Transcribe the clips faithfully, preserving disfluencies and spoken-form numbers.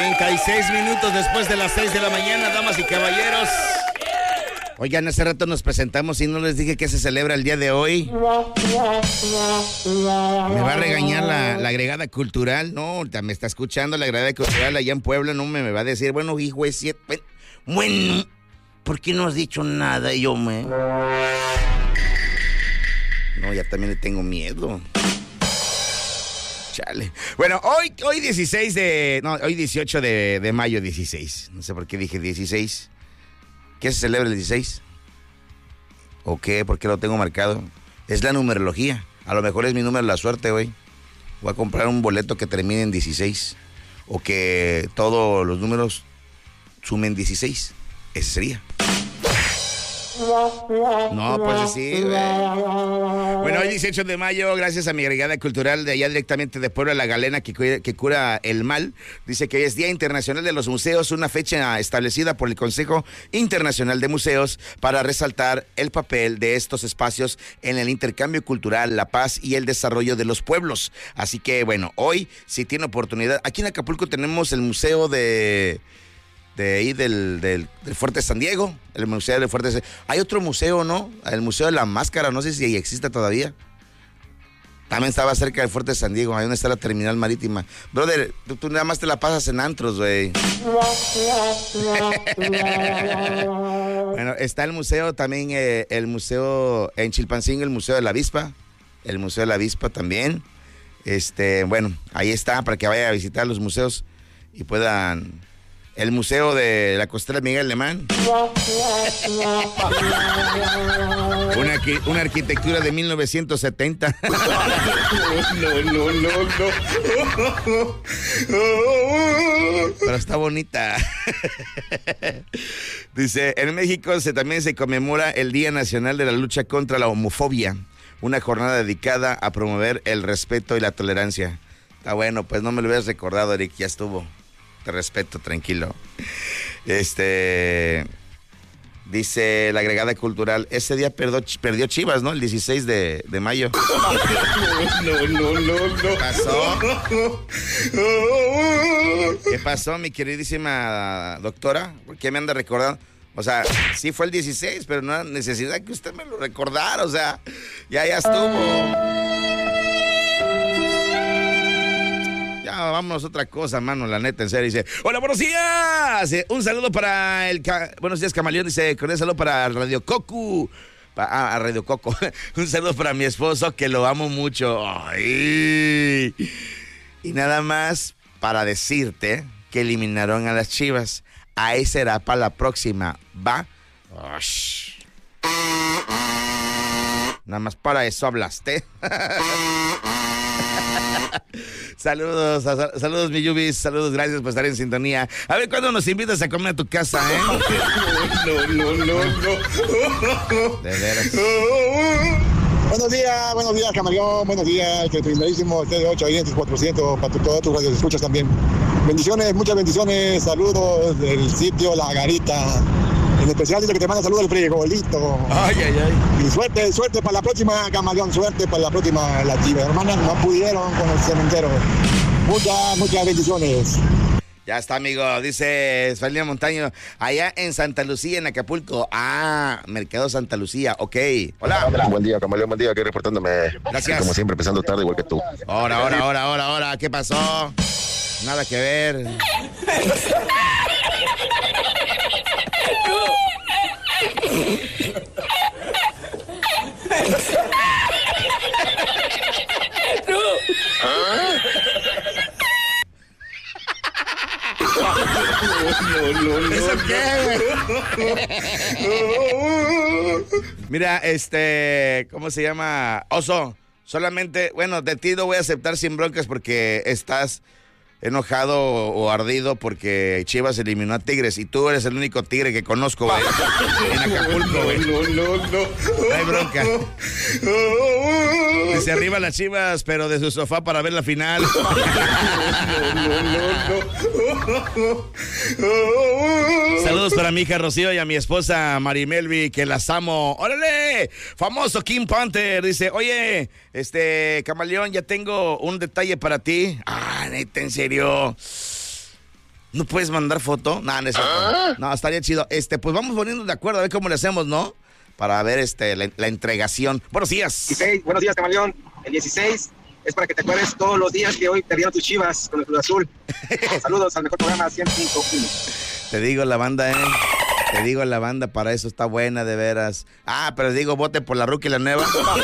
treinta y seis minutos después de las seis de la mañana, damas y caballeros. Oigan, hace rato nos presentamos y no les dije que se celebra el día de hoy. Me va a regañar la, la agregada cultural. No, me está escuchando la agregada cultural allá en Puebla. No me, me va a decir, bueno, hijo, es siete. Bueno, ¿por qué no has dicho nada? Y yo me... No, ya también le tengo miedo. Chale. Bueno, hoy, hoy dieciséis de... No, hoy dieciocho de, de mayo, dieciséis. No sé por qué dije dieciséis. ¿Qué se celebra el dieciséis? ¿O qué? ¿Por qué lo tengo marcado? Es la numerología. A lo mejor es mi número de la suerte hoy. Voy a comprar un boleto que termine en dieciséis. O que todos los números sumen dieciséis. Ese sería. No, pues sí, güey. Bueno, hoy dieciocho de mayo, gracias a mi agregada cultural de allá directamente de Puebla, La Galena, que, que cura el mal. Dice que hoy es Día Internacional de los Museos, una fecha establecida por el Consejo Internacional de Museos para resaltar el papel de estos espacios en el intercambio cultural, la paz y el desarrollo de los pueblos. Así que, bueno, hoy, si tiene oportunidad, aquí en Acapulco tenemos el Museo de... de ahí del, del, del Fuerte San Diego, el Museo del Fuerte San Diego. Hay otro museo, ¿no? El Museo de la Máscara, no sé si existe todavía. También estaba cerca del Fuerte San Diego, ahí donde está la terminal marítima. Brother, tú, tú nada más te la pasas en antros, güey. Bueno, está el museo también, eh, el museo en Chilpancingo, el Museo de la Avispa. El Museo de la Avispa también. Este, bueno, ahí está, para que vayan a visitar los museos y puedan... El Museo de la Costera Miguel Alemán. Una, una arquitectura de mil novecientos setenta. No, no, no, no, no. Pero está bonita. Dice, en México se, también se conmemora el Día Nacional de la Lucha contra la Homofobia. Una jornada dedicada a promover el respeto y la tolerancia. Está bueno, pues no me lo hubieras recordado, Eric, ya estuvo. Te respeto, tranquilo. Este... Dice la agregada cultural, ese día perdió, perdió Chivas, ¿no? El dieciséis de mayo. No, no, no, no. ¿Qué pasó? ¿Qué pasó, mi queridísima doctora? ¿Por qué me anda recordando? O sea, sí fue el dieciséis, pero no era necesidad que usted me lo recordara. O sea, ya, ya estuvo. Vámonos a otra cosa, mano, la neta, en serio. Dice, hola, buenos días. Un saludo para el... Ca... Buenos días, Camaleón. Dice, con un saludo para Radio Cocu. Pa... Ah, a Radio Coco. Un saludo para mi esposo, que lo amo mucho. Ay. Y nada más para decirte que eliminaron a las Chivas. Ahí será para la próxima. ¿Va? Ush. Nada más para eso hablaste. Saludos, a, saludos mi Yubis, saludos, gracias por estar en sintonía. A ver cuándo nos invitas a comer a tu casa, ¿eh? No, no, no, no. De veras. Buenos días, buenos días, Camaleón, buenos días, que primerísimo, T de ocho, ahí en tus cuatrocientos, para todos tus radios escuchas también. Bendiciones, muchas bendiciones, saludos del sitio La Garita. En especial dice que te manda saludos el frijolito. Ay, ay, ay. Y suerte, suerte para la próxima, Camaleón, suerte para la próxima, la Chivas. Hermanas, no pudieron con el cementero. Muchas, muchas bendiciones. Ya está, amigo. Dice Esfalina Montaño, allá en Santa Lucía, en Acapulco. Ah, Mercado Santa Lucía, ok. Hola. Buen día, Camaleón, buen día, aquí reportándome. Gracias. Como siempre, empezando tarde, igual que tú. Ahora, ahora, ahora, ahora, ahora, ¿qué pasó? Nada que ver. No, no, no, ¿eso qué, güey? Mira, este, ¿cómo se llama? Oso, solamente, bueno, de ti no voy a aceptar sin broncas porque estás enojado o ardido porque Chivas eliminó a Tigres y tú eres el único tigre que conozco, güey, en Acapulco, güey. No, no, no. No hay bronca. Dice arriba las Chivas, pero de su sofá para ver la final. No, no, no, no. Saludos para mi hija Rocío y a mi esposa Marimelvi, que las amo. ¡Órale! Famoso King Panther dice, oye, este, Camaleón, ya tengo un detalle para ti. Ah, neta, en serio. ¿No puedes mandar foto? No, no es cierto. ¿Ah? No, estaría chido. Este, pues vamos poniendo de acuerdo a ver cómo le hacemos, ¿no? Para ver este la, la entregación. Buenos días. dieciséis, buenos días, Camaleón. El dieciséis es para que te acuerdes todos los días que hoy perdieron tus Chivas con el Cruz Azul. Saludos al mejor programa cien punto uno. Te digo la banda, ¿eh? Te digo la banda, para eso está buena, de veras. Ah, pero digo, voten por la Ruca y la Nueva.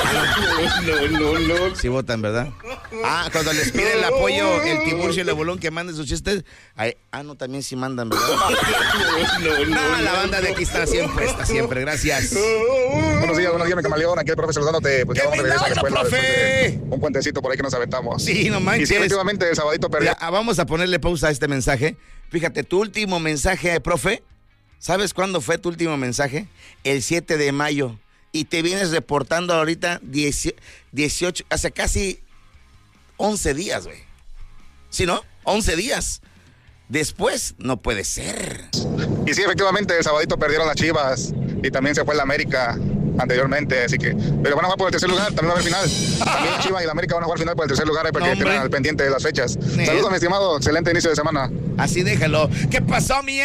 No, no, no. Sí votan, ¿verdad? Ah, cuando les piden el apoyo, el Tiburcio y el Ebolón que manden sus chistes. Ay, ah, no, también sí mandan, ¿verdad? No, no, no. La banda de aquí está siempre, está siempre. Gracias. Buenos días, buenos días, mi camaleón. Aquí el profe saludándote. Pues ya vamos a regresar a la escuela. Profe! Un puentecito por ahí que nos aventamos. Sí, no manches. Y sí, efectivamente, el sabadito perdió. Ya, vamos a ponerle pausa a este mensaje. Fíjate, tu último mensaje, profe. ¿Sabes cuándo fue tu último mensaje? El siete de mayo. Y te vienes reportando ahorita dieciocho, hace casi once días, güey. ¿Sí, no? once días. Después, no puede ser. Y sí, efectivamente, el sabadito perdieron las Chivas. Y también se fue la América anteriormente, así que... Pero van a jugar por el tercer lugar, también va a haber final. También Chivas y la América van a jugar final por el tercer lugar, ahí para no, que estén al pendiente de las fechas. ¿Eh? Saludos, mi estimado, excelente inicio de semana. Así déjalo. ¿Qué pasó, mi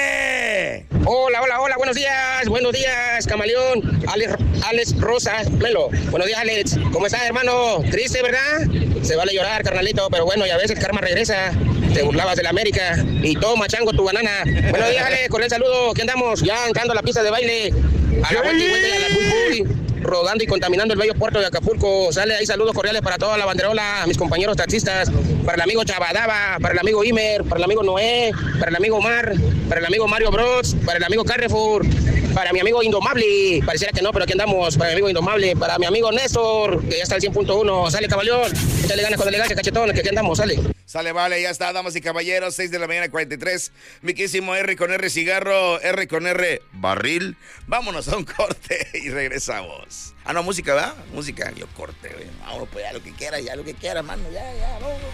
R? Hola, hola, hola, buenos días, buenos días, camaleón. Alex, Alex Rosa, Melo. Buenos días, Alex. ¿Cómo estás, hermano? Triste, ¿verdad? Se vale llorar, carnalito, pero bueno, ya ves, el karma regresa. Te burlabas de la América y toma, chango, tu banana. Buenos días, Alex, con el saludo. ¿Qué andamos? Ya entrando a la pista de baile. A la vuelta y vuelta y a la buy, buy, rodando y contaminando el bello puerto de Acapulco. Sale ahí saludos cordiales para toda la banderola, a mis compañeros taxistas, para el amigo Chabadaba, para el amigo Imer, para el amigo Noé, para el amigo Omar, para el amigo Mario Bros, para el amigo Carrefour, para mi amigo Indomable, pareciera que no, pero aquí andamos, para mi amigo Indomable, para mi amigo Néstor, que ya está al cien punto uno. Sale, caballón, échale ganas con elegancia, cachetón, que aquí andamos, sale. Sale, vale, ya está, damas y caballeros, seis de la mañana, cuarenta y tres. Mi quísimo R con R cigarro, R con R barril. Vámonos a un corte y regresamos. Ah, no, música, ¿verdad? Música, yo corte, güey. Vámonos, pues ya lo que quiera, ya lo que quiera, mano, ya, ya, vamos.